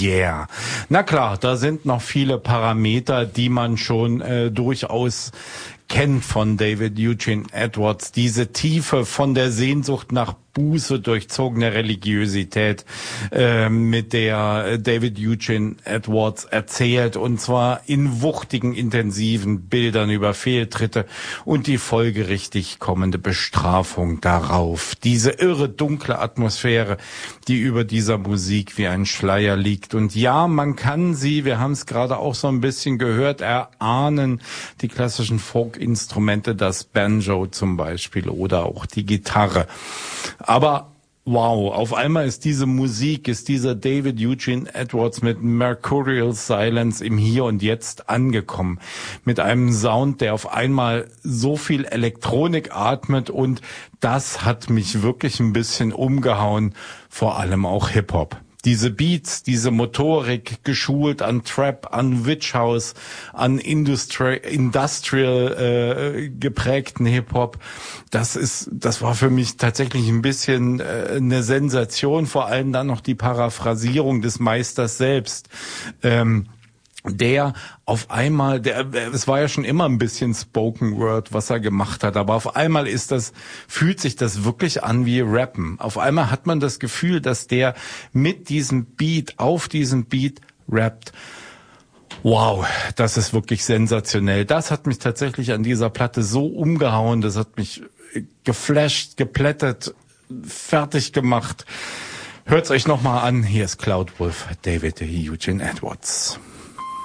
yeah. Na klar, da sind noch viele Parameter, die man schon durchaus kennt von David Eugene Edwards. Diese Tiefe von der Sehnsucht nach Buße durchzogene Religiosität, mit der David Eugene Edwards erzählt, und zwar in wuchtigen, intensiven Bildern über Fehltritte und die folgerichtig kommende Bestrafung darauf. Diese irre, dunkle Atmosphäre, die über dieser Musik wie ein Schleier liegt. Und ja, man kann sie, wir haben es gerade auch so ein bisschen gehört, erahnen, die klassischen Folk-Instrumente, das Banjo zum Beispiel oder auch die Gitarre. Aber wow, auf einmal ist diese Musik, ist dieser David Eugene Edwards mit Mercurial Silence im Hier und Jetzt angekommen. Mit einem Sound, der auf einmal so viel Elektronik atmet, und das hat mich wirklich ein bisschen umgehauen, vor allem auch Hip-Hop. Diese Beats, diese Motorik, geschult an Trap, an Witch House, an Industrial geprägten Hip-Hop, das war für mich tatsächlich ein bisschen eine Sensation, vor allem dann noch die Paraphrasierung des Meisters selbst. Der auf einmal, es war ja schon immer ein bisschen Spoken Word, was er gemacht hat, aber auf einmal fühlt sich das wirklich an wie Rappen. Auf einmal hat man das Gefühl, dass der mit diesem Beat, auf diesem Beat rappt. Wow, das ist wirklich sensationell. Das hat mich tatsächlich an dieser Platte so umgehauen, das hat mich geflasht, geplättet, fertig gemacht. Hört's euch nochmal an, hier ist Cloud Wolf, David Eugene Edwards.